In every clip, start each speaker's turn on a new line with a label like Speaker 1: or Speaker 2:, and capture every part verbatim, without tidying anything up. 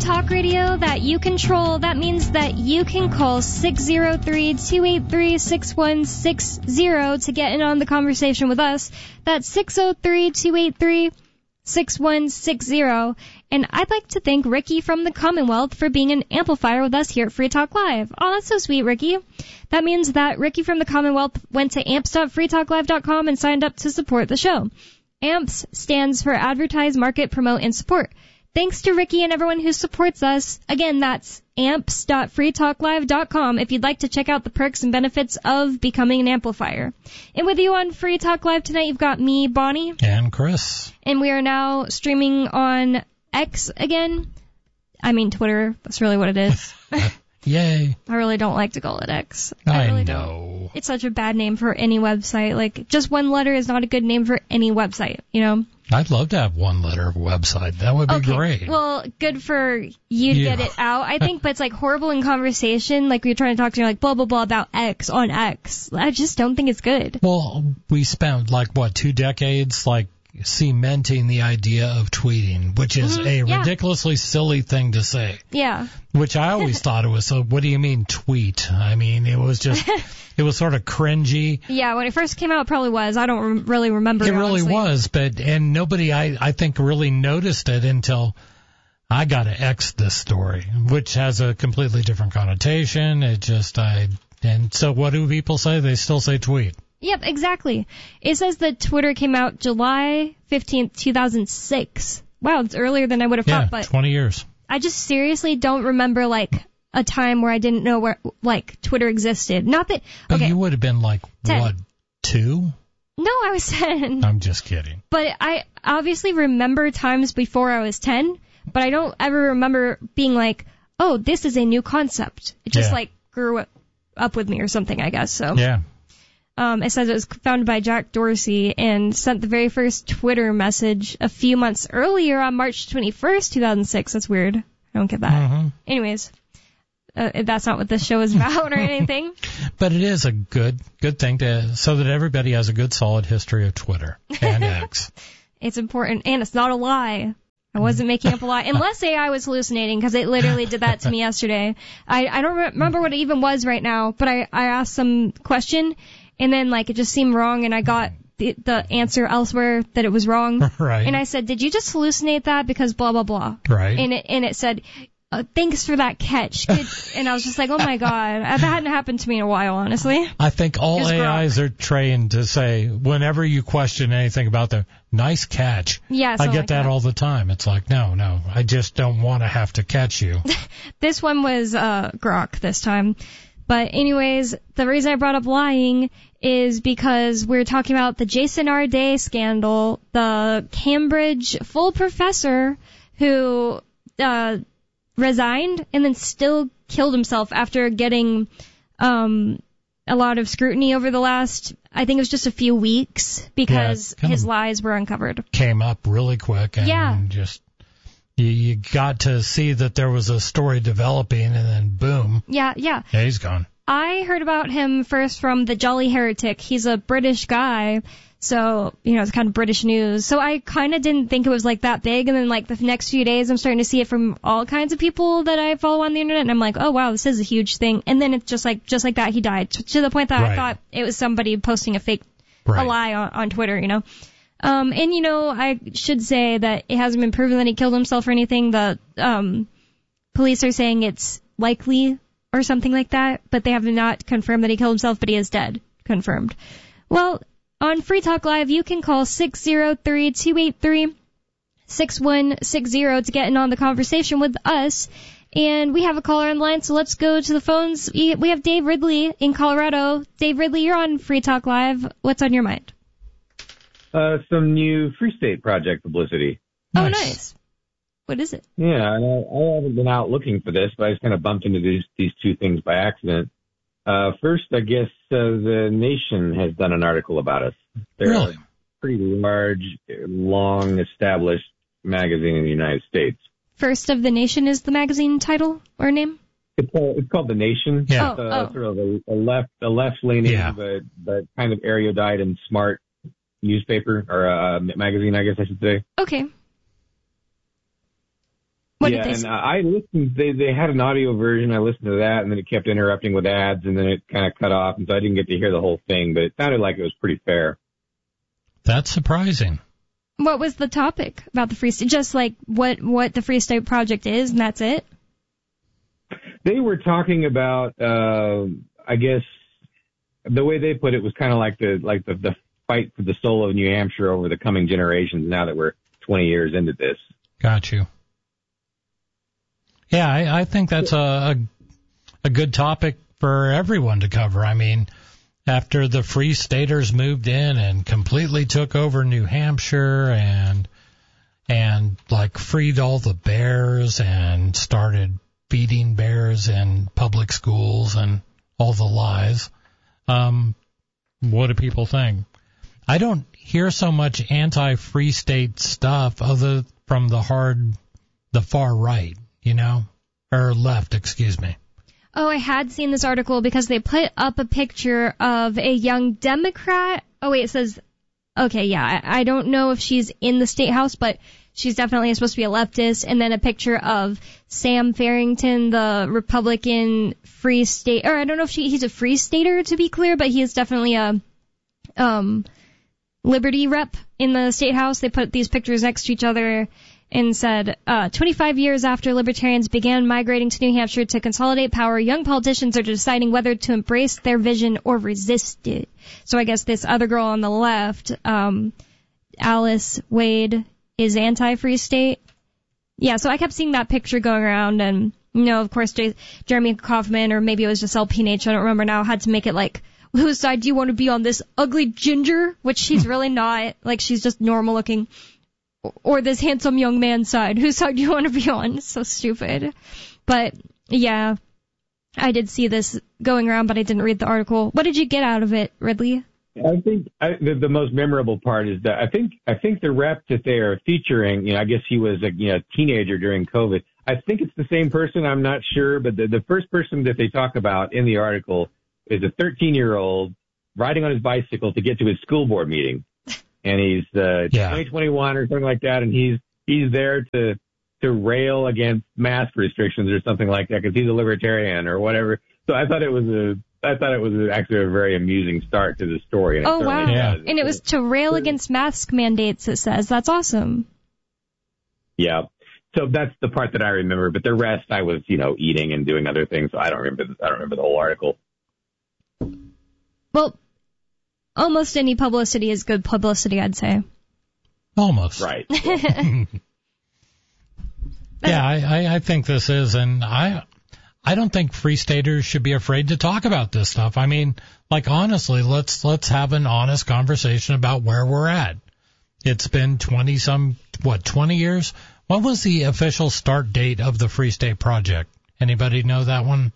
Speaker 1: talk radio that you control. That means that you can call six oh three, two eight three, six one six zero to get in on the conversation with us. That's six oh three, two eight three, six one six zero. And I'd like to thank Ricky from the Commonwealth for being an amplifier with us here at Free Talk Live. Oh, that's so sweet, Ricky. That means that Ricky from the Commonwealth went to amps dot free talk live dot com and signed up to support the show. AMPS stands for Advertise, Market, Promote, and Support. Thanks to Ricky and everyone who supports us. Again, that's amps dot free talk live dot com if you'd like to check out the perks and benefits of becoming an amplifier. And with you on Free Talk Live tonight, you've got me, Bonnie.
Speaker 2: And Chris.
Speaker 1: And we are now streaming on X again. I mean Twitter. That's really what it is.
Speaker 2: Yay.
Speaker 1: I really don't like to call it X.
Speaker 2: I,
Speaker 1: I really
Speaker 2: know.
Speaker 1: Don't. It's such a bad name for any website. Like, just one letter is not a good name for any website, you know?
Speaker 2: I'd love to have one letter website. That would be
Speaker 1: okay.
Speaker 2: great.
Speaker 1: Well, good for you to
Speaker 2: Yeah.
Speaker 1: get it out, I think, but it's like horrible in conversation. Like, you're trying to talk to you like blah, blah, blah about X on X. I just don't think it's good.
Speaker 2: Well, we spent like, what, two decades, like, cementing the idea of tweeting, which is
Speaker 1: Mm-hmm.
Speaker 2: a
Speaker 1: Yeah.
Speaker 2: ridiculously silly thing to say.
Speaker 1: Yeah.
Speaker 2: Which I always thought it was, so what do you mean tweet? I mean, it was just, it was sort of cringy.
Speaker 1: Yeah, when it first came out, it probably was. I don't re- really remember.
Speaker 2: It really
Speaker 1: honestly.
Speaker 2: was, but, and nobody, I, I think, really noticed it until I got to X this story, which has a completely different connotation. It just, I, and so what do people say? They still say tweet.
Speaker 1: Yep, exactly. It says that Twitter came out July fifteenth, two thousand six. Wow, it's earlier than I would have
Speaker 2: Yeah,
Speaker 1: thought, but
Speaker 2: twenty years.
Speaker 1: I just seriously don't remember, like, a time where I didn't know where, like, Twitter existed. Not that,
Speaker 2: But
Speaker 1: okay.
Speaker 2: you would have been like,
Speaker 1: ten.
Speaker 2: what, two?
Speaker 1: No, I was ten.
Speaker 2: I'm just kidding.
Speaker 1: But I obviously remember times before I was ten, but I don't ever remember being like, oh, this is a new concept. It just,
Speaker 2: Yeah.
Speaker 1: like, grew up with me or something, I guess, so.
Speaker 2: Yeah.
Speaker 1: Um, it says it was founded by Jack Dorsey and sent the very first Twitter message a few months earlier on March twenty-first, two thousand six. That's weird. I don't get that.
Speaker 2: Mm-hmm.
Speaker 1: Anyways, uh, that's not what this show is about or anything.
Speaker 2: But it is a good, good thing to, so that everybody has a good solid history of Twitter and X.
Speaker 1: It's important, and it's not a lie. I wasn't making up a lie, unless A I was hallucinating, because it literally did that to me yesterday. I, I don't re- remember what it even was right now, but I, I asked some question, and then, like, it just seemed wrong, and I got the, the answer elsewhere that it was wrong.
Speaker 2: Right.
Speaker 1: And I said, did you just hallucinate that because blah, blah, blah?
Speaker 2: Right.
Speaker 1: And it, and it said, uh, thanks for that catch. Good. And I was just like, oh, my God. That hadn't happened to me in a while, honestly.
Speaker 2: I think all
Speaker 1: Just
Speaker 2: A Is are trained to say, whenever you question anything about them, nice catch.
Speaker 1: Yeah,
Speaker 2: I
Speaker 1: something
Speaker 2: get
Speaker 1: like
Speaker 2: that
Speaker 1: that.
Speaker 2: all the time. It's like, no, no, I just don't want to have to catch you.
Speaker 1: This one was uh, Grok this time. But anyways, the reason I brought up lying is because we're talking about the Jason R. Day scandal, the Cambridge full professor who uh, resigned and then still killed himself after getting um, a lot of scrutiny over the last, I think it was just a few weeks, because
Speaker 2: Yeah,
Speaker 1: his
Speaker 2: of
Speaker 1: lies were uncovered.
Speaker 2: Came up really quick and
Speaker 1: Yeah.
Speaker 2: just, you, you got to see that there was a story developing and then boom,
Speaker 1: Yeah, yeah.
Speaker 2: yeah, he's gone.
Speaker 1: I heard about him first from the Jolly Heretic. He's a British guy, so, you know, it's kind of British news. So I kind of didn't think it was, like, that big, and then, like, the next few days I'm starting to see it from all kinds of people that I follow on the internet, and I'm like, oh, wow, this is a huge thing. And then it's just like, just like that, he died, to the point that
Speaker 2: Right.
Speaker 1: I thought it was somebody posting a fake,
Speaker 2: Right.
Speaker 1: a lie on, on Twitter, you know. Um, and, you know, I should say that it hasn't been proven that he killed himself or anything. The um, police are saying it's likely or something like that, but they have not confirmed that he killed himself, but he is dead. Confirmed. Well, on Free Talk Live, you can call six oh three, two eight three, six one six zero to get in on the conversation with us. And we have a caller on the line, so let's go to the phones. We have Dave Ridley in Colorado. Dave Ridley, you're on Free Talk Live. What's on your mind?
Speaker 3: Uh, some new Free State Project publicity.
Speaker 1: Oh,
Speaker 2: Nice.
Speaker 1: nice. What is it?
Speaker 3: Yeah, and I, I haven't been out looking for this, but I just kind of bumped into these these two things by accident. Uh, first, I guess uh, the Nation has done an article about us. They're
Speaker 2: Really?
Speaker 3: a pretty large, long established magazine in the United States.
Speaker 1: First of the Nation is the magazine title or name?
Speaker 3: It's, uh, it's called The Nation.
Speaker 2: Yeah.
Speaker 3: It's, uh,
Speaker 1: Oh, oh.
Speaker 3: sort of a, a left a left leaning,
Speaker 2: Yeah.
Speaker 3: but but kind of erudite and smart newspaper or uh, magazine, I guess I should say.
Speaker 1: Okay. What
Speaker 3: yeah,
Speaker 1: did they
Speaker 3: and
Speaker 1: say?
Speaker 3: I listened. They they had an audio version. I listened to that, and then it kept interrupting with ads, and then it kind of cut off, and so I didn't get to hear the whole thing. But it sounded like it was pretty fair.
Speaker 2: That's surprising.
Speaker 1: What was the topic about the Free State? Just like what what the Free State Project is, and that's it?
Speaker 3: They were talking about, uh, I guess, the way they put it was kind of like the like the, the fight for the soul of New Hampshire over the coming generations. Now that we're twenty years into this.
Speaker 2: Got you. Yeah, I, I think that's a, a a good topic for everyone to cover. I mean, after the Free Staters moved in and completely took over New Hampshire and and like freed all the bears and started feeding bears in public schools and all the lies, um, what do people think? I don't hear so much anti-Free State stuff other from the hard, the far right, you know, or left, excuse me.
Speaker 1: Oh, I had seen this article because they put up a picture of a young Democrat. Oh, wait, it says, okay, yeah, I, I don't know if she's in the State House, but she's definitely supposed to be a leftist. And then a picture of Sam Farrington, the Republican Free State, or I don't know if she, he's a Free Stater, to be clear, but he is definitely a um Liberty rep in the State House. They put these pictures next to each other and said, uh, twenty-five years after libertarians began migrating to New Hampshire to consolidate power, young politicians are deciding whether to embrace their vision or resist it. So I guess this other girl on the left, um, Alice Wade, is anti-Free State. Yeah, so I kept seeing that picture going around, and, you know, of course, J- Jeremy Kaufman, or maybe it was just L P N H, I don't remember now, had to make it like, whose side do you want to be on, this ugly ginger, which she's really not, like she's just normal looking, or this handsome young man's side, whose side do you want to be on? It's so stupid. But, yeah, I did see this going around, but I didn't read the article. What did you get out of it, Ridley?
Speaker 3: I think I, the, the most memorable part is that I think I think the rep that they are featuring, you know, I guess he was a you know, teenager during COVID. I think it's the same person. I'm not sure, but the, the first person that they talk about in the article is a thirteen-year-old riding on his bicycle to get to his school board meeting, and he's uh,
Speaker 2: yeah.
Speaker 3: twenty twenty-one or something like that, and he's he's there to to rail against mask restrictions or something like that because he's a libertarian or whatever. So I thought it was a I thought it was actually a very amusing start to the story. And
Speaker 1: oh, wow.
Speaker 2: Yeah.
Speaker 1: And it was to rail against mask mandates, it says. That's awesome.
Speaker 3: Yeah. So that's the part that I remember. But the rest, I was, you know, eating and doing other things. So I don't remember. I don't remember the whole article.
Speaker 1: Well, almost any publicity is good publicity, I'd say.
Speaker 2: Almost.
Speaker 3: Right.
Speaker 2: Yeah, I, I, I think this is, and I... I don't think Free Staters should be afraid to talk about this stuff. I mean, like, honestly, let's let's have an honest conversation about where we're at. It's been twenty some, what, twenty years? What was the official start date of the Free State Project? Anybody know that one?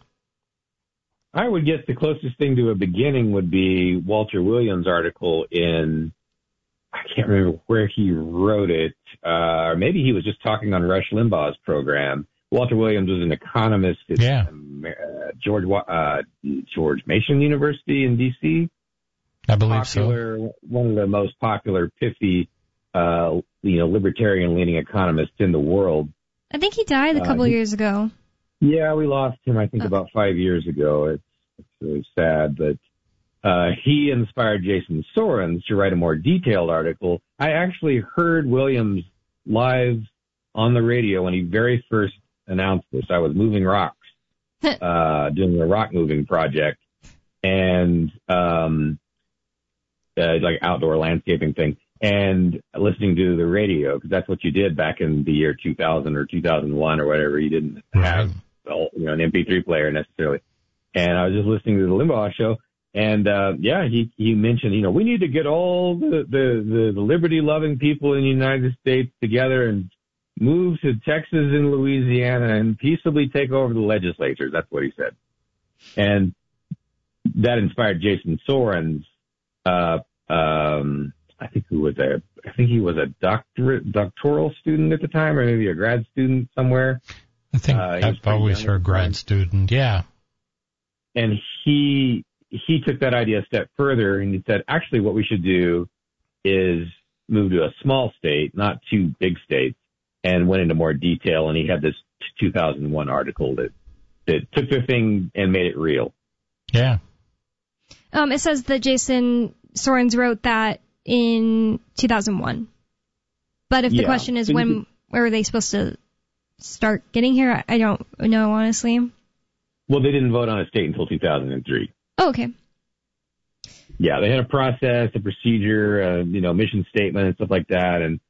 Speaker 3: I would guess the closest thing to a beginning would be Walter Williams' article in, I can't remember where he wrote it, uh, or maybe he was just talking on Rush Limbaugh's program. Walter Williams was an economist at
Speaker 2: yeah.
Speaker 3: uh, George uh, George Mason University in D C
Speaker 2: I believe
Speaker 3: popular,
Speaker 2: so.
Speaker 3: One of the most popular, pithy, uh, you know, libertarian-leaning economists in the world.
Speaker 1: I think he died a couple
Speaker 3: uh, he,
Speaker 1: years ago.
Speaker 3: Yeah, we lost him, I think,
Speaker 1: oh.
Speaker 3: about five years ago. It's, it's really sad, but uh, he inspired Jason Sorens to write a more detailed article. I actually heard Williams live on the radio when he very first announced this. I was moving rocks, uh, doing a rock moving project, and um, uh, like outdoor landscaping thing, and listening to the radio because that's what you did back in the year two thousand or two thousand one or whatever. You didn't have you know an M P three player necessarily, and I was just listening to the Limbaugh show. And, uh, yeah, he, he mentioned, you know, we need to get all the, the, the, the liberty-loving people in the United States together and move to Texas and Louisiana and peaceably take over the legislatures. That's what he said. And that inspired Jason Sorens, uh, um, I think who was a, I think he was a doctorate, doctoral student at the time, or maybe a grad student somewhere.
Speaker 2: I think
Speaker 3: uh,
Speaker 2: I've always heard grad student. Yeah.
Speaker 3: And he, he took that idea a step further and he said, actually, what we should do is move to a small state, not two big states, and went into more detail. And he had this two thousand one article that, that took the thing and made it real.
Speaker 2: Yeah.
Speaker 1: Um, it says that Jason Sorens wrote that in two thousand one. But if the
Speaker 3: Yeah.
Speaker 1: question is when where were they supposed to start getting here, I don't know, honestly.
Speaker 3: Well, they didn't vote on a state until two thousand three.
Speaker 1: Oh, okay.
Speaker 3: Yeah, they had a process, a procedure, uh, you know, mission statement and stuff like that. And,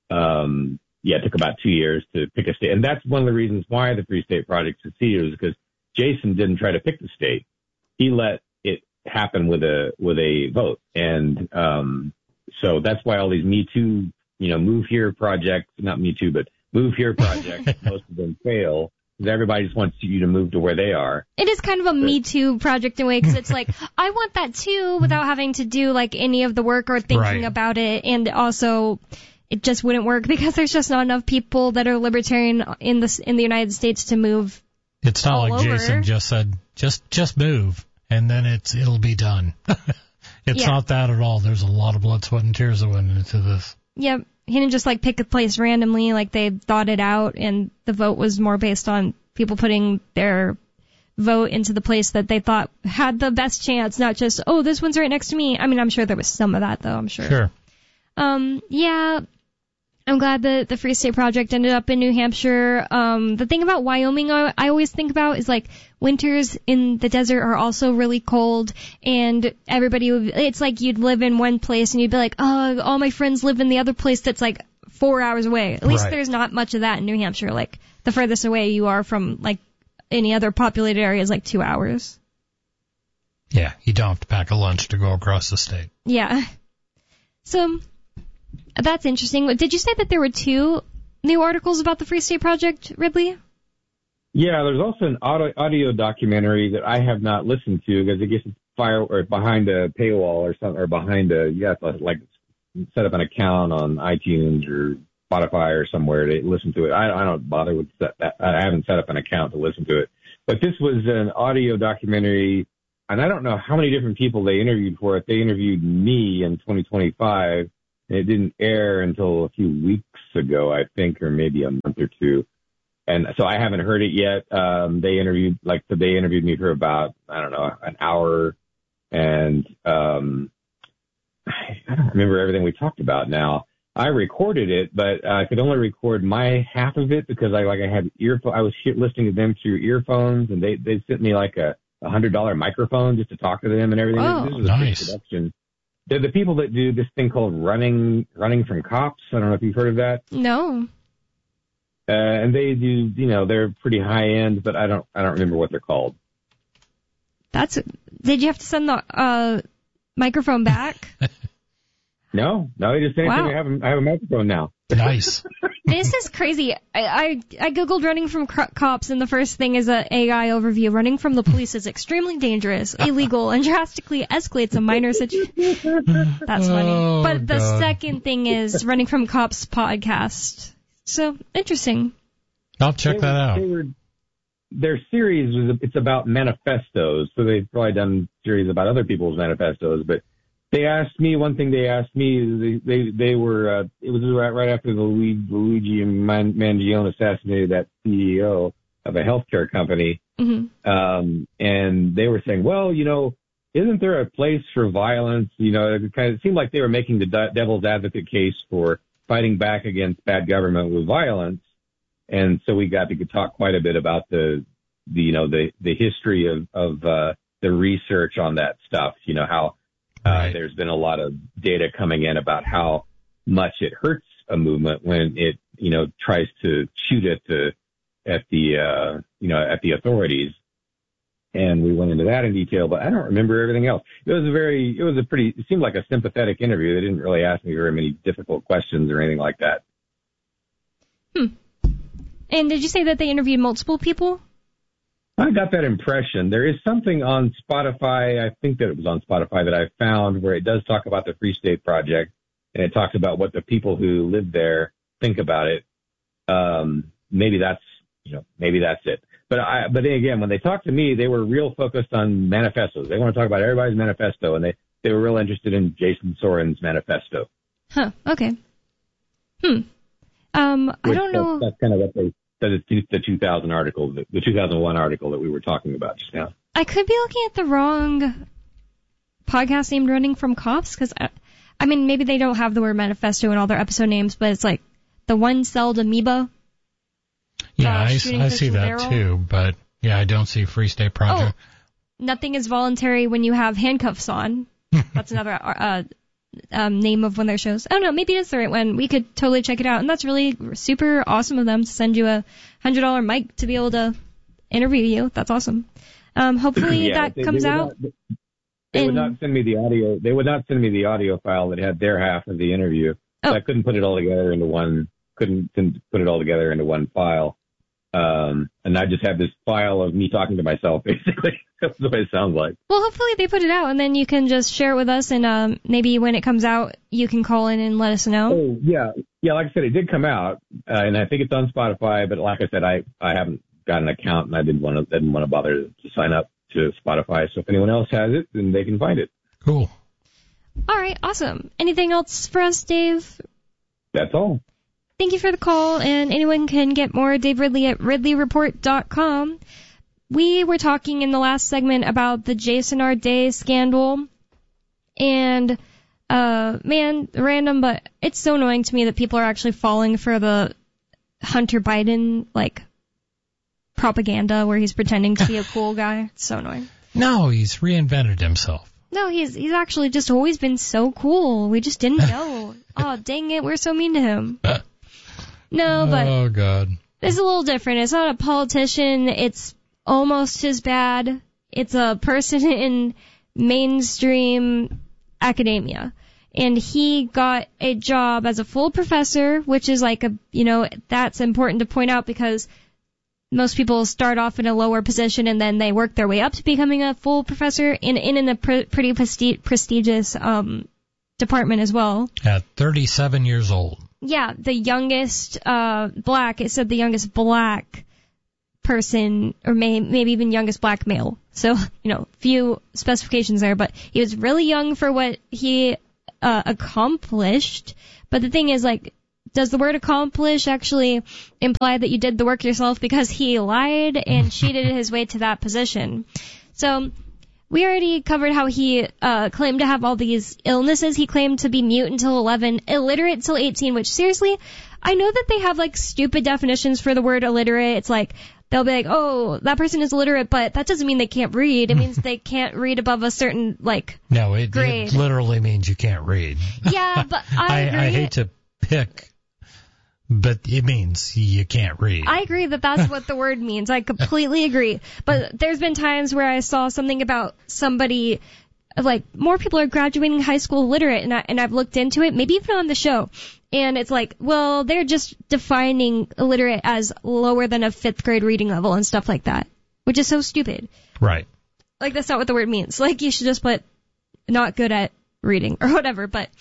Speaker 3: um, yeah, it took about two years to pick a state. And that's one of the reasons why the Free State Project succeeded, was because Jason didn't try to pick the state. He let it happen with a, with a vote. And, um, so that's why all these Me Too, you know, Move Here projects, not Me Too, but Move Here projects, most of them fail. Because everybody just wants you to move to where they are.
Speaker 1: It is kind of a Me Too project in a way, because it's like, I want that too, without having to do like any of the work or thinking
Speaker 2: Right.
Speaker 1: about it. And also, it just wouldn't work because there's just not enough people that are libertarian in the in the United States to move.
Speaker 2: It's not
Speaker 1: all
Speaker 2: like
Speaker 1: over.
Speaker 2: Jason just said, just just move, and then it's it'll be done. It's
Speaker 1: Yeah.
Speaker 2: not that at all. There's a lot of blood, sweat, and tears that went into this.
Speaker 1: Yep. He didn't just like pick a place randomly, like they thought it out, and the vote was more based on people putting their vote into the place that they thought had the best chance, not just, oh, this one's right next to me. I mean, I'm sure there was some of that, though, I'm sure.
Speaker 2: Sure.
Speaker 1: Um, yeah, I'm glad that the Free State Project ended up in New Hampshire. Um, the thing about Wyoming I, I always think about is, like, winters in the desert are also really cold, and everybody would, it's like you'd live in one place and you'd be like, oh, all my friends live in the other place that's, like, four hours away. At least
Speaker 2: Right.
Speaker 1: there's not much of that in New Hampshire. Like, the furthest away you are from, like, any other populated area is, like, two hours.
Speaker 2: Yeah, you don't have to pack a lunch to go across the state.
Speaker 1: Yeah. So, that's interesting. Did you say that there were two new articles about the Free State Project, Ridley?
Speaker 3: Yeah, there's also an audio, audio documentary that I have not listened to because it gets fire or behind a paywall or something, or behind a, you have to like set up an account on iTunes or Spotify or somewhere to listen to it. I, I don't bother with set that. I haven't set up an account to listen to it. But this was an audio documentary, and I don't know how many different people they interviewed for it. They interviewed me in twenty twenty-five, and it didn't air until a few weeks ago, I think, or maybe a month or two. And so I haven't heard it yet. Um, they interviewed, like, so they interviewed me for about, I don't know, an hour. And, um, I, I don't remember everything we talked about now. I recorded it, but I could only record my half of it because I, like, I had earphones. I was listening to them through earphones, and they, they sent me like a, a hundred dollar microphone just to talk to them and everything.
Speaker 1: Oh,
Speaker 3: this was a
Speaker 2: nice.
Speaker 3: big production. They're the people that do this thing called running, running from cops. I don't know if you've heard of that.
Speaker 1: No.
Speaker 3: Uh, and they do, you know, they're pretty high end, but I don't, I don't remember what they're called.
Speaker 1: That's. Did you have to send the uh, microphone back?
Speaker 3: No, no, they just say
Speaker 1: Wow.
Speaker 3: I have, a, I have a microphone now.
Speaker 2: Nice.
Speaker 1: This is crazy. I, I I googled running from cr- cops, and the first thing is a A I overview. Running from the police is extremely dangerous, illegal, and drastically escalates a minor situation. That's funny.
Speaker 2: Oh,
Speaker 1: But the
Speaker 2: God.
Speaker 1: second thing is running from cops podcast. So interesting.
Speaker 2: I'll check
Speaker 3: They
Speaker 2: that
Speaker 3: were-
Speaker 2: out.
Speaker 3: They were, their series was, it's about manifestos. So they've probably done series about other people's manifestos, but they asked me, one thing they asked me, they, they, they were, uh, it was right, right after the Luigi, Luigi Man- Mangione assassinated that C E O of a healthcare company.
Speaker 1: hmm
Speaker 3: Um, and they were saying, well, you know, isn't there a place for violence? You know, it kind of it seemed like they were making the de- devil's advocate case for fighting back against bad government with violence. And so we got to talk quite a bit about the, the you know, the, the history of, of, uh, the research on that stuff, you know, how, uh,
Speaker 2: Right.
Speaker 3: there's been a lot of data coming in about how much it hurts a movement when it, you know, tries to shoot at the, at the, uh, you know, at the authorities. And we went into that in detail, but I don't remember everything else. It was a very, it was a pretty, it seemed like a sympathetic interview. They didn't really ask me very many difficult questions or anything like that.
Speaker 1: Hmm. And did you say that they interviewed multiple people?
Speaker 3: I got that impression. There is something on Spotify, I think that it was on Spotify, that I found where it does talk about the Free State Project, and it talks about what the people who live there think about it. Um, maybe that's, you know, maybe that's it. But I, but then again, when they talked to me, they were real focused on manifestos. They want to talk about everybody's manifesto, and they, they were real interested in Jason Sorens' manifesto.
Speaker 1: Huh. Okay. Hmm. Um, I
Speaker 3: Which,
Speaker 1: don't know.
Speaker 3: That's, that's kind of what they said. It's the two thousand article, the, the two thousand one article that we were talking about just now.
Speaker 1: I could be looking at the wrong podcast named Running from Cops, because, I, I mean, maybe they don't have the word manifesto in all their episode names, but it's like the one-celled amoeba.
Speaker 2: Yeah,
Speaker 1: uh,
Speaker 2: I,
Speaker 1: shooting
Speaker 2: I
Speaker 1: fish
Speaker 2: see
Speaker 1: with a
Speaker 2: that
Speaker 1: barrel.
Speaker 2: too, but yeah, I don't see Free State Project.
Speaker 1: Oh, nothing is voluntary when you have handcuffs on. That's another uh, um, name of one of their shows. I don't know, maybe it's the right one. We could totally check it out, and that's really super awesome of them to send you a one hundred dollars mic to be able to interview you. That's awesome. Um, hopefully
Speaker 3: Yeah,
Speaker 1: that
Speaker 3: they-
Speaker 1: comes
Speaker 3: they would
Speaker 1: out.
Speaker 3: not- They would
Speaker 1: in-
Speaker 3: not send me the audio. They would not send me the audio file that had their half of the interview. So
Speaker 1: Oh.
Speaker 3: I couldn't put it all together into one. Couldn't, couldn't put it all together into one file. Um, and I just have this file of me talking to myself, basically. That's what it sounds like.
Speaker 1: Well, hopefully they put it out, and then you can just share it with us, and um, maybe when it comes out, you can call in and let us know.
Speaker 3: Oh, yeah. Yeah, like I said, it did come out, uh, and I think it's on Spotify, but like I said, I, I haven't got an account, and I didn't want to, didn't want to bother to sign up to Spotify. So if anyone else has it, then they can find it.
Speaker 2: Cool.
Speaker 1: All right, awesome. Anything else for us, Dave?
Speaker 3: That's all.
Speaker 1: Thank you for the call, and anyone can get more Dave Ridley at ridley report dot com. We were talking in the last segment about the Jason R. Day scandal, and, uh, man, random, but it's so annoying to me that people are actually falling for the Hunter Biden, like, propaganda where he's pretending to be a cool guy. It's so annoying.
Speaker 2: No, he's reinvented himself.
Speaker 1: No, he's he's actually just always been so cool. We just didn't know. Oh, dang it, we're so mean to him. No, but
Speaker 2: Oh, God.
Speaker 1: it's a little different. It's not a politician. It's almost as bad. It's a person in mainstream academia. And he got a job as a full professor, which is like a, you know, that's important to point out because most people start off in a lower position and then they work their way up to becoming a full professor in, in, in a pr- pretty presti- prestigious um, department as well.
Speaker 2: At thirty-seven years old.
Speaker 1: Yeah, the youngest uh, black, it said the youngest black person, or may, maybe even youngest black male. So, you know, few specifications there, but he was really young for what he uh, accomplished. But the thing is, like, does the word accomplish actually imply that you did the work yourself, because he lied and cheated his way to that position? So we already covered how he uh claimed to have all these illnesses. He claimed to be mute until eleven, illiterate until eighteen, which seriously, I know that they have like stupid definitions for the word illiterate. It's like, they'll be like, oh, that person is illiterate, but that doesn't mean they can't read. It means they can't read above a certain, like,
Speaker 2: No, it,
Speaker 1: grade.
Speaker 2: it literally means you can't read.
Speaker 1: Yeah, but I
Speaker 2: I,
Speaker 1: agree.
Speaker 2: I hate to pick, but it means you can't read.
Speaker 1: I agree that that's what the word means. I completely agree. But there's been times where I saw something about somebody, like, more people are graduating high school literate, and, I, and I've looked into it, maybe even on the show. And it's like, well, they're just defining illiterate as lower than a fifth grade reading level and stuff like that, which is so stupid.
Speaker 2: Right.
Speaker 1: Like, that's not what the word means. Like, you should just put not good at reading or whatever. But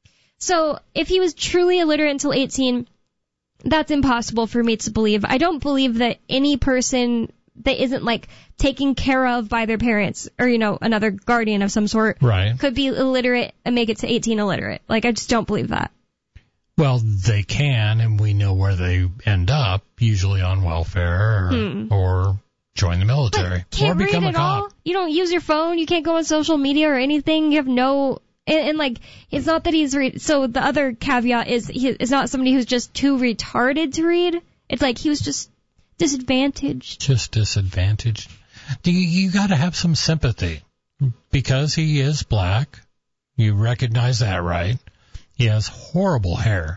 Speaker 1: so if he was truly illiterate until eighteen, that's impossible for me to believe. I don't believe that any person that isn't, like, taken care of by their parents or, you know, another guardian of some sort
Speaker 2: Right.
Speaker 1: could be illiterate and make it to eighteen illiterate. Like, I just don't believe that.
Speaker 2: Well, they can, and we know where they end up, usually on welfare or,
Speaker 1: Hmm.
Speaker 2: or join the military
Speaker 1: But can't
Speaker 2: or become
Speaker 1: read
Speaker 2: a
Speaker 1: at all.
Speaker 2: cop.
Speaker 1: You don't use your phone. You can't go on social media or anything. You have no... And, and like, it's not that he's... Re- so the other caveat is he is not somebody who's just too retarded to read. It's like he was just disadvantaged.
Speaker 2: Just disadvantaged. Do you, you got to have some sympathy because he is black. You recognize that, right? He has horrible hair.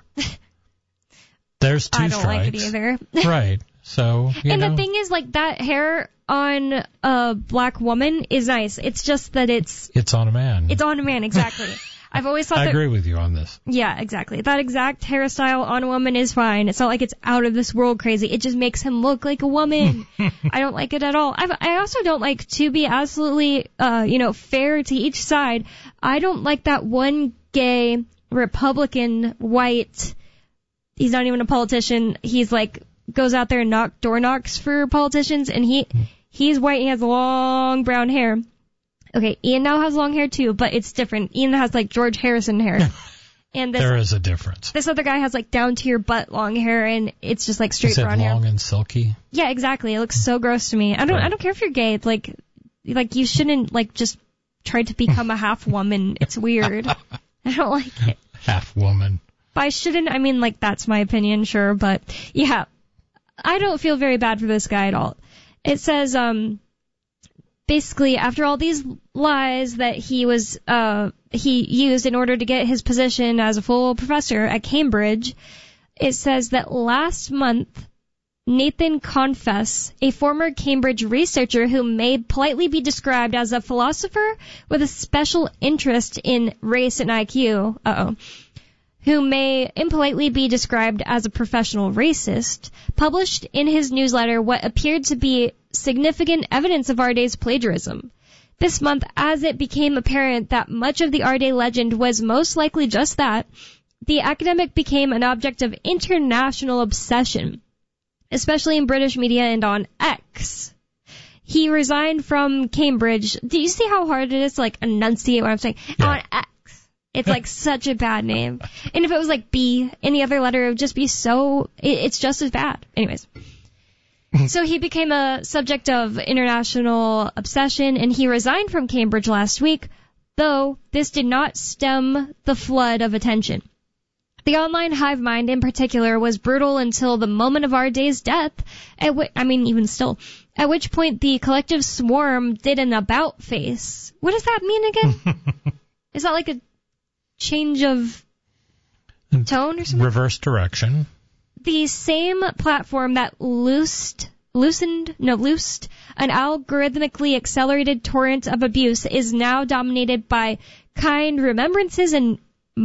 Speaker 2: There's two
Speaker 1: I don't
Speaker 2: strikes.
Speaker 1: like it either.
Speaker 2: Right. So, you
Speaker 1: And
Speaker 2: know.
Speaker 1: the thing is, like, that hair on a black woman is nice. It's just that it's
Speaker 2: It's on a man.
Speaker 1: it's on a man, exactly. I've always thought
Speaker 2: I
Speaker 1: that...
Speaker 2: agree with you on this.
Speaker 1: Yeah, exactly. That exact hairstyle on a woman is fine. It's not like it's out of this world crazy. It just makes him look like a woman. I don't like it at all. I've, I also don't like, to be absolutely, uh, you know, fair to each side, I don't like that one gay Republican white, he's not even a politician, he's like, goes out there and knock door knocks for politicians, and he, he's white, he has long brown hair. Okay, Ian now has long hair too, but it's different. Ian has like George Harrison hair. And this,
Speaker 2: there is a difference.
Speaker 1: This other guy has like down to your butt long hair, and it's just like straight
Speaker 2: Is it
Speaker 1: brown hair.
Speaker 2: long and silky?
Speaker 1: Yeah, exactly. It looks so gross to me. I don't.
Speaker 2: Right.
Speaker 1: I don't care if you're gay. It's like, like you shouldn't like just try to become a half woman. It's weird. I don't like it.
Speaker 2: Half woman.
Speaker 1: By shouldn't, I mean like that's my opinion, sure, but yeah, I don't feel very bad for this guy at all. It says, um. Basically, after all these lies that he was uh, he used in order to get his position as a full professor at Cambridge, it says that last month, Nathan Confess, a former Cambridge researcher who may politely be described as a philosopher with a special interest in race and I Q, uh-oh, who may impolitely be described as a professional racist, published in his newsletter what appeared to be significant evidence of Arday's plagiarism. This month, as it became apparent that much of the Arday legend was most likely just that, the academic became an object of international obsession, especially in British media and on X. He resigned from Cambridge. Do you see how hard it is to like enunciate what I'm saying?
Speaker 2: Yeah.
Speaker 1: On X. It's like such a bad name. And if it was like B, any other letter, it would just be so, it, it's just as bad. Anyways. So he became a subject of international obsession, and he resigned from Cambridge last week, though this did not stem the flood of attention. The online hive mind in particular was brutal until the moment of Arday's death, at wh- I mean, even still, at which point the collective swarm did an about face. What does that mean again? Is that like a change of tone or something?
Speaker 2: Reverse direction.
Speaker 1: The same platform that loosed, loosened, no, loosed an algorithmically accelerated torrent of abuse is now dominated by kind remembrances and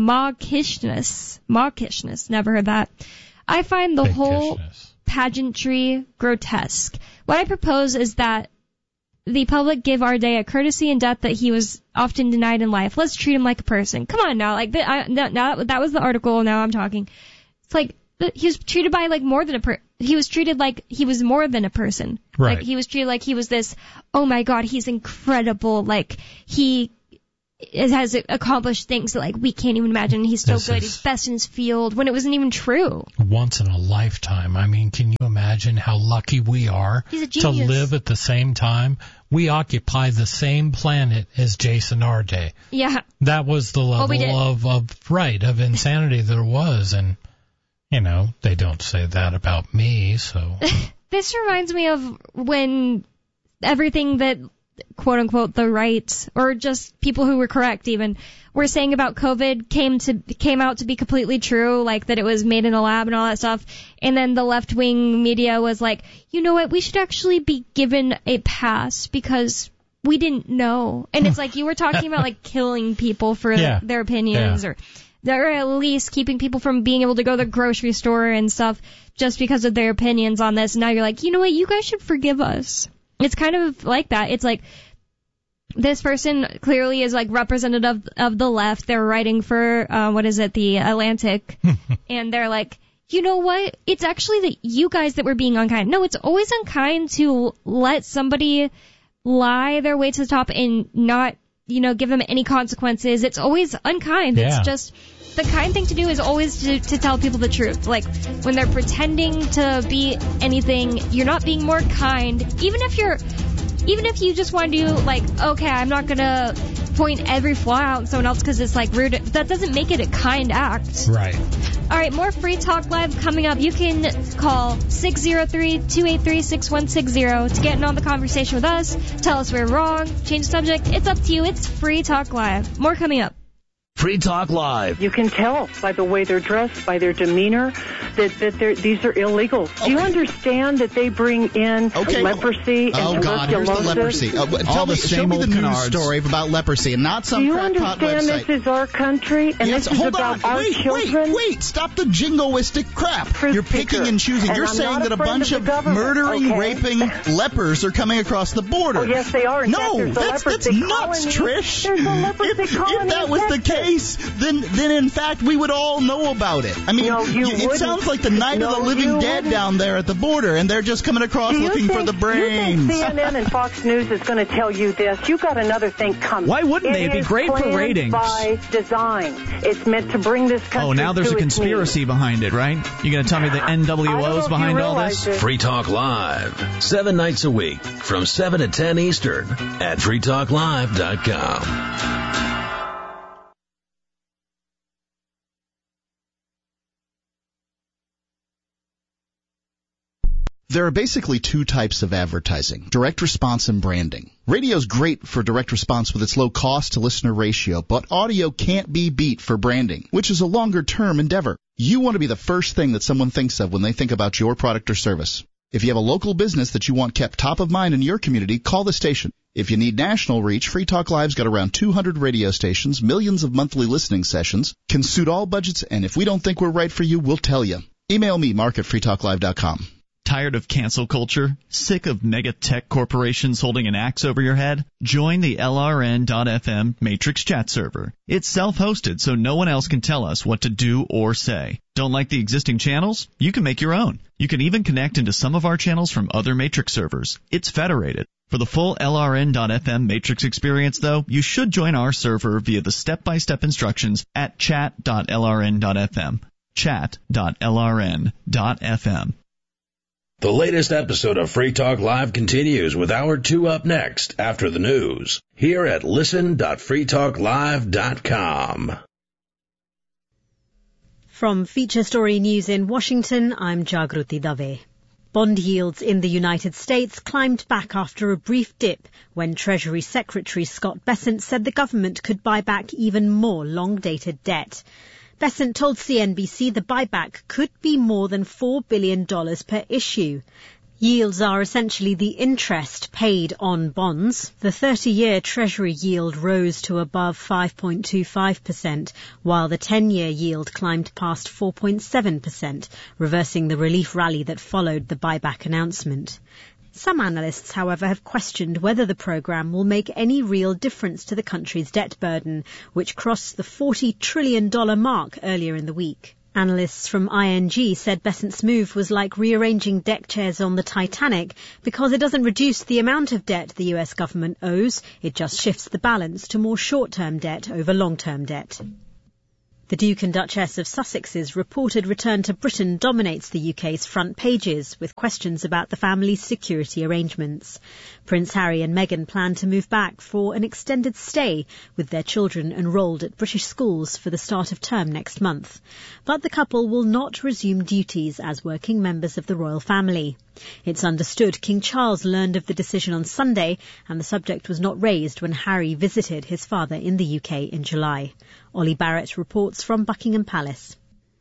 Speaker 1: mawkishness. Mawkishness, never heard that. I find the whole pageantry grotesque. What I propose is that the public give Arday a courtesy in death that he was often denied in life. Let's treat him like a person. Come on now, like I, now that was the article. Now I'm talking. It's like he was treated by like more than a per. He was treated like he was more than a person.
Speaker 2: Right.
Speaker 1: Like he was treated like he was this. Oh my God, he's incredible. Like he has accomplished things that like we can't even imagine. He's so
Speaker 2: This
Speaker 1: good.
Speaker 2: is-
Speaker 1: He's best in his field. When it wasn't even true.
Speaker 2: Once in a lifetime. I mean, can you imagine how lucky we are
Speaker 1: He's a
Speaker 2: to
Speaker 1: genius.
Speaker 2: live at the same time? We occupy the same planet as Jason Arday.
Speaker 1: Yeah.
Speaker 2: That was the level
Speaker 1: we did.
Speaker 2: of, of, right, of insanity there was. And, you know, they don't say that about me, so.
Speaker 1: This reminds me of when everything that, quote unquote, the right, or just people who were correct even, were saying about COVID came to came out to be completely true, like that it was made in a lab and all that stuff. And then the left-wing media was like, you know what, we should actually be given a pass because we didn't know. And it's like you were talking about like killing people for
Speaker 2: Yeah.
Speaker 1: their opinions,
Speaker 2: Yeah.
Speaker 1: or or at least keeping people from being able to go to the grocery store and stuff just because of their opinions on this. And now you're like, you know what, you guys should forgive us. It's kind of like that. It's like this person clearly is like representative of the left. They're writing for, uh, what is it, the Atlantic. And they're like, you know what? It's actually the, you guys that were being unkind. No, it's always unkind to let somebody lie their way to the top and not, you know, give them any consequences. It's always unkind.
Speaker 2: Yeah.
Speaker 1: It's just, the kind thing to do is always to, to tell people the truth. Like, when they're pretending to be anything, you're not being more kind. Even if you're, even if you just want to do, like, okay, I'm not gonna point every flaw out in someone else because it's, like, rude. That doesn't make it a kind act.
Speaker 2: Right.
Speaker 1: All right, more Free Talk Live coming up. You can call six oh three, two eight three, six one six zero to get in on the conversation with us. Tell us we're wrong. Change the subject. It's up to you. It's Free Talk Live. More coming up.
Speaker 4: Free Talk Live.
Speaker 5: You can tell by the way they're dressed, by their demeanor, that, that they're, these are illegal.
Speaker 6: Okay.
Speaker 5: Do you understand that they bring in
Speaker 6: Okay.
Speaker 5: leprosy and
Speaker 6: Oh, God, here's the
Speaker 5: tuberculosis?
Speaker 6: leprosy. Uh, but
Speaker 4: All
Speaker 6: tell
Speaker 4: the
Speaker 6: me, show
Speaker 4: same
Speaker 6: me the
Speaker 4: old
Speaker 6: news
Speaker 4: canards.
Speaker 6: story about leprosy and not
Speaker 5: Do
Speaker 6: some
Speaker 5: you
Speaker 6: crackpot
Speaker 5: understand
Speaker 6: website.
Speaker 5: this is our country and
Speaker 6: Yes,
Speaker 5: this is
Speaker 6: hold
Speaker 5: about
Speaker 6: on.
Speaker 5: our
Speaker 6: Wait,
Speaker 5: children?
Speaker 6: wait, wait. Stop the jingoistic crap.
Speaker 5: Truth
Speaker 6: You're picking
Speaker 5: seeker.
Speaker 6: and choosing.
Speaker 5: And
Speaker 6: You're
Speaker 5: I'm
Speaker 6: saying
Speaker 5: not
Speaker 6: that a
Speaker 5: friend
Speaker 6: bunch
Speaker 5: of
Speaker 6: of
Speaker 5: the government,
Speaker 6: murdering,
Speaker 5: okay?
Speaker 6: raping lepers are coming across the border.
Speaker 5: Oh, yes, they are. In
Speaker 6: no,
Speaker 5: fact, there's a
Speaker 6: that's, that's
Speaker 5: leprosy
Speaker 6: nuts,
Speaker 5: colony.
Speaker 6: Trish.
Speaker 5: There's a leprosy
Speaker 6: if,
Speaker 5: colony
Speaker 6: if that
Speaker 5: in
Speaker 6: was the
Speaker 5: Texas.
Speaker 6: case, then then in fact we would all know about it. I mean,
Speaker 5: No, you
Speaker 6: y- it
Speaker 5: wouldn't.
Speaker 6: sounds like the night
Speaker 5: No,
Speaker 6: of the living
Speaker 5: you
Speaker 6: dead
Speaker 5: wouldn't.
Speaker 6: down there at the border, and they're just coming across
Speaker 5: Do you
Speaker 6: looking
Speaker 5: think,
Speaker 6: for the
Speaker 5: You
Speaker 6: brains.
Speaker 5: think C N N and Fox News is going to tell you this? You got another thing coming.
Speaker 7: Why wouldn't
Speaker 5: It
Speaker 7: they? It'd be
Speaker 5: is
Speaker 7: great for
Speaker 5: planned
Speaker 7: ratings.
Speaker 5: by design. It's meant to bring this country
Speaker 7: Oh, now there's
Speaker 5: to
Speaker 7: a
Speaker 5: its
Speaker 7: conspiracy behind it, right? You're going to tell me the N W
Speaker 5: I don't know
Speaker 7: O's
Speaker 5: if
Speaker 7: behind
Speaker 5: you
Speaker 7: all
Speaker 5: realize
Speaker 7: this?
Speaker 5: it.
Speaker 4: Free Talk Live, seven nights a week from seven to ten Eastern at free talk live dot com.
Speaker 6: There are basically two types of advertising, direct response and branding. Radio's great for direct response with its low cost to listener ratio, but audio can't be beat for branding, which is a longer term endeavor. You want to be the first thing that someone thinks of when they think about your product or service. If you have a local business that you want kept top of mind in your community, call the station. If you need national reach, Free Talk Live's got around two hundred radio stations, millions of monthly listening sessions, can suit all budgets, and if we don't think we're right for you, we'll tell you. Email me, mark at free talk live dot com.
Speaker 7: Tired of cancel culture? Sick of mega tech corporations holding an axe over your head? Join the L R N dot F M Matrix chat server. It's self-hosted, so no one else can tell us what to do or say. Don't like the existing channels? You can make your own. You can even connect into some of our channels from other Matrix servers. It's federated. For the full L R N dot F M Matrix experience, though, you should join our server via the step-by-step instructions at chat dot L R N dot F M. chat dot L R N dot F M.
Speaker 4: The latest episode of Free Talk Live continues with Hour two up next after the news here at listen dot free talk live dot com.
Speaker 8: From Feature Story News in Washington, I'm Jagruti Dave. Bond yields in the United States climbed back after a brief dip when Treasury Secretary Scott Bessent said the government could buy back even more long-dated debt. Bessent told C N B C the buyback could be more than four billion dollars per issue. Yields are essentially the interest paid on bonds. The thirty-year Treasury yield rose to above five point two five percent, while the ten-year yield climbed past four point seven percent, reversing the relief rally that followed the buyback announcement. Some analysts, however, have questioned whether the programme will make any real difference to the country's debt burden, which crossed the forty trillion dollars mark earlier in the week. Analysts from I N G said Bessent's move was like rearranging deck chairs on the Titanic because it doesn't reduce the amount of debt the U S government owes, it just shifts the balance to more short-term debt over long-term debt. The Duke and Duchess of Sussex's reported return to Britain dominates the U K's front pages, with questions about the family's security arrangements. Prince Harry and Meghan plan to move back for an extended stay, with their children enrolled at British schools for the start of term next month. But the couple will not resume duties as working members of the royal family. It's understood King Charles learned of the decision on Sunday, and the subject was not raised when Harry visited his father in the U K in July. Ollie Barrett reports from Buckingham Palace.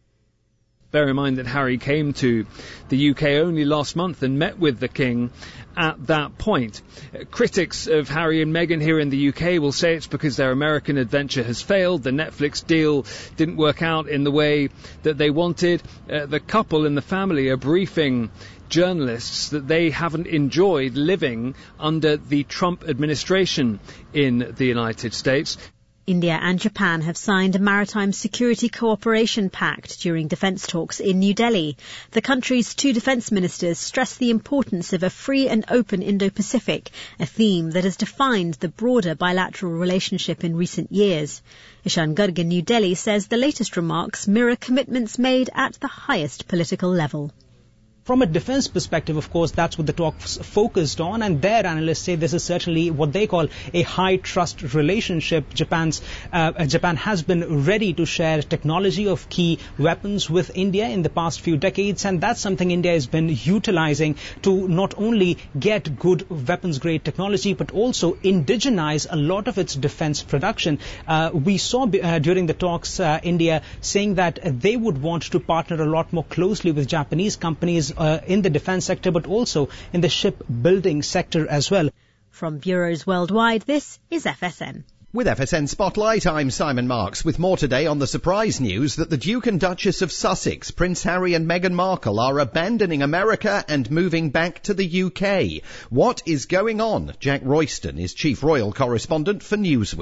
Speaker 9: Bear in mind that Harry came to the U K only last month and met with the King at that point. Critics of Harry and Meghan here in the U K will say it's because their American adventure has failed. The Netflix deal didn't work out in the way that they wanted. Uh, the couple and the family are briefing journalists that they haven't enjoyed living under the Trump administration in the United States.
Speaker 8: India and Japan have signed a maritime security cooperation pact during defence talks in New Delhi. The country's two defence ministers stressed the importance of a free and open Indo-Pacific, a theme that has defined the broader bilateral relationship in recent years. Ishan Garg in New Delhi says the latest remarks mirror commitments made at the highest political level.
Speaker 10: From a defense perspective, of course, that's what the talks focused on, and their analysts say this is certainly what they call a high-trust relationship. Japan's uh, Japan has been ready to share technology of key weapons with India in the past few decades, and that's something India has been utilizing to not only get good weapons-grade technology, but also indigenize a lot of its defense production. Uh, we saw uh, during the talks uh, India saying that they would want to partner a lot more closely with Japanese companies Uh, in the defense sector, but also in the shipbuilding sector as well.
Speaker 8: From bureaus worldwide, this is F S N.
Speaker 11: With F S N Spotlight, I'm Simon Marks, with more today on the surprise news that the Duke and Duchess of Sussex, Prince Harry and Meghan Markle, are abandoning America and moving back to the U K. What is going on? Jack Royston is Chief Royal Correspondent for Newsweek.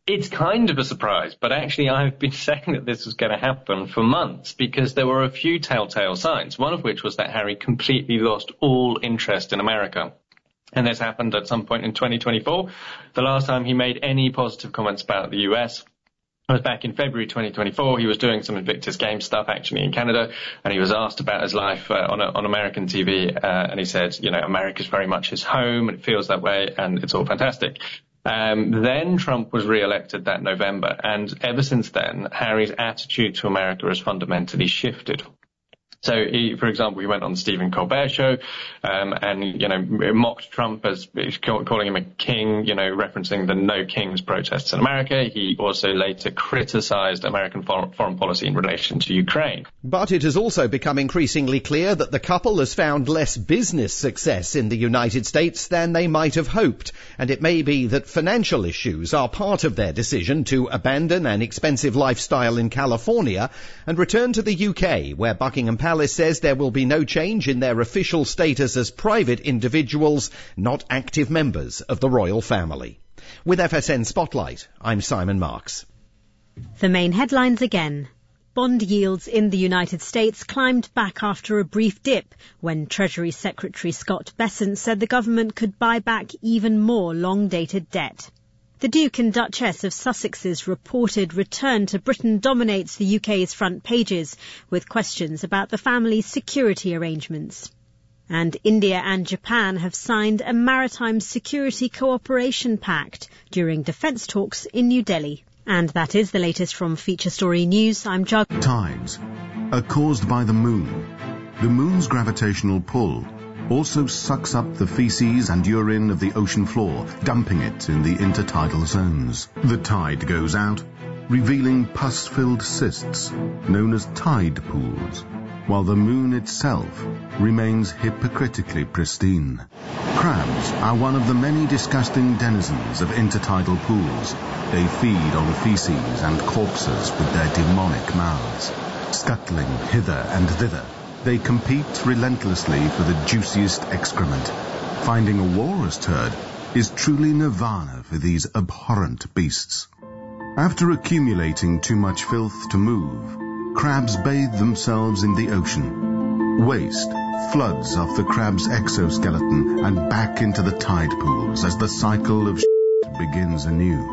Speaker 12: It's kind of a surprise, but actually I've been saying that this was going to happen for months because there were a few telltale signs, one of which was that Harry completely lost all interest in America. And this happened at some point in twenty twenty-four. The last time he made any positive comments about the U S was back in February twenty twenty-four. He was doing some Invictus Games stuff actually in Canada, and he was asked about his life uh, on a, on American T V, uh, and he said, you know, America's very much his home, and it feels that way, and it's all fantastic. Um, then Trump was re-elected that November, and ever since then, Harry's attitude to America has fundamentally shifted. So, he, for example, he went on the Stephen Colbert show, um, and, you know, mocked Trump as calling him a king, you know, referencing the No Kings protests in America. He also later criticized American foreign, foreign policy in relation to Ukraine.
Speaker 11: But it has also become increasingly clear that the couple has found less business success in the United States than they might have hoped. And it may be that financial issues are part of their decision to abandon an expensive lifestyle in California and return to the U K, where Buckingham Palace says there will be no change in their official status as private individuals, not active members of the royal family. With F S N Spotlight, I'm Simon Marks.
Speaker 8: The main headlines again. Bond yields in the United States climbed back after a brief dip when Treasury Secretary Scott Bessent said the government could buy back even more long-dated debt. The Duke and Duchess of Sussex's reported return to Britain dominates the U K's front pages, with questions about the family's security arrangements. And India and Japan have signed a maritime security cooperation pact during defence talks in New Delhi. And that is the latest from Feature Story News. I'm Jug.
Speaker 13: Tides are caused by the moon. The moon's gravitational pull also sucks up the feces and urine of the ocean floor, dumping it in the intertidal zones. The tide goes out, revealing pus-filled cysts known as tide pools, while the moon itself remains hypocritically pristine. Crabs are one of the many disgusting denizens of intertidal pools. They feed on feces and corpses with their demonic mouths. Scuttling hither and thither, they compete relentlessly for the juiciest excrement. Finding a walrus turd is truly nirvana for these abhorrent beasts. After accumulating too much filth to move, crabs bathe themselves in the ocean. Waste floods off the crab's exoskeleton and back into the tide pools as the cycle of shit begins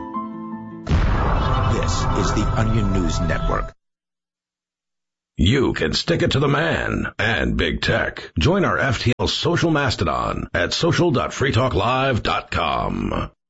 Speaker 13: anew.
Speaker 4: This is the Onion News Network. You can stick it to the man and big tech. Join our F T L social mastodon at social dot free talk live dot com.